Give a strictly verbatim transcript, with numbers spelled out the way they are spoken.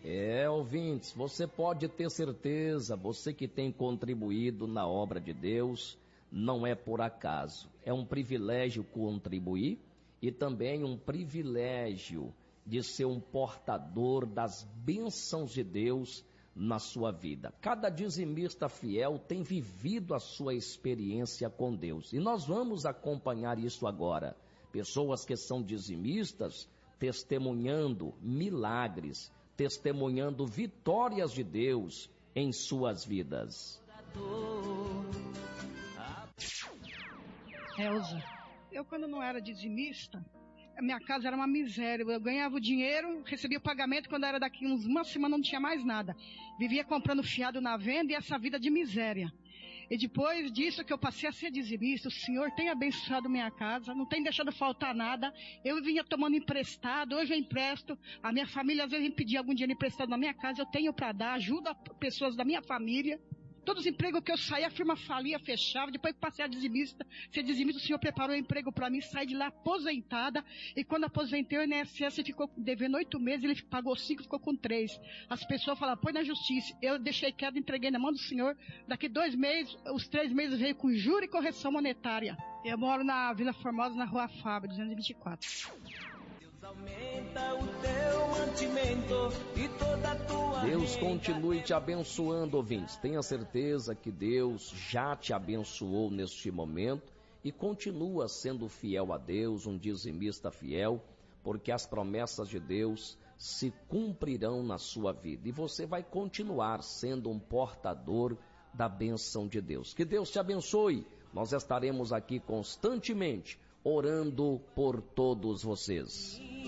É, ouvintes, você pode ter certeza, você que tem contribuído na obra de Deus, não é por acaso. É um privilégio contribuir e também um privilégio de ser um portador das bênçãos de Deus na sua vida. Cada dizimista fiel tem vivido a sua experiência com Deus. E nós vamos acompanhar isso agora. Pessoas que são dizimistas testemunhando milagres, testemunhando vitórias de Deus em suas vidas. Elza, eu quando não era dizimista, a minha casa era uma miséria. Eu ganhava o dinheiro, recebia o pagamento, quando era daqui uns uma semana não tinha mais nada. Vivia comprando fiado na venda e essa vida de miséria. E depois disso que eu passei a ser dizimista, o Senhor tem abençoado minha casa, não tem deixado faltar nada. Eu vinha tomando emprestado, hoje eu empresto. A minha família às vezes me pedia algum dinheiro emprestado na minha casa, eu tenho para dar, ajudo a pessoas da minha família. Todos os empregos que eu saí, a firma falia, fechava. Depois que passei a dizimista, ser dizimista, o Senhor preparou um emprego para mim, saí de lá aposentada. E quando aposentei, o I N S S ficou devendo oito meses, ele pagou cinco, ficou com três. As pessoas falaram, põe na justiça. Eu deixei quieto, entreguei na mão do Senhor. Daqui dois meses, os três meses veio com juro e correção monetária. Eu moro na Vila Formosa, na Rua Fábio, duzentos e vinte e quatro. Aumenta o teu mantimento e toda a tua Deus continue te abençoando, ouvintes. Tenha certeza que Deus já te abençoou neste momento e continua sendo fiel a Deus, um dizimista fiel, porque as promessas de Deus se cumprirão na sua vida e você vai continuar sendo um portador da bênção de Deus. Que Deus te abençoe. Nós estaremos aqui constantemente orando por todos vocês.